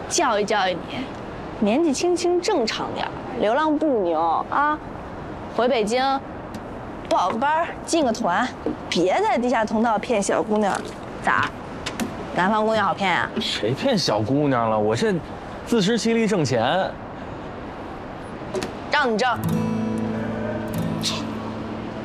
教育教育你，年纪轻轻正常点，流浪不牛啊！回北京，报个班，进个团，别在地下通道骗小姑娘。咋？南方姑娘好骗啊？ 谁骗小姑娘了？我这自食其力挣钱。 让你挣。